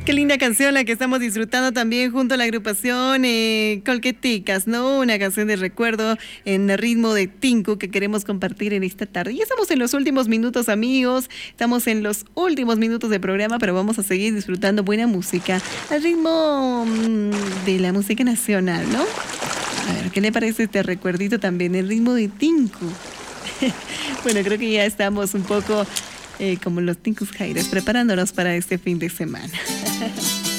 Qué linda canción la que estamos disfrutando también junto a la agrupación Colqueticas, ¿no? Una canción de recuerdo en ritmo de tinku que queremos compartir en esta tarde. Ya estamos en los últimos minutos, amigos. Estamos en los últimos minutos del programa, pero vamos a seguir disfrutando buena música al ritmo de la música nacional, ¿no? A ver, ¿qué le parece este recuerdito también? El ritmo de tinku. Bueno, creo que ya estamos un poco como los Tinkus Jaires, preparándonos para este fin de semana.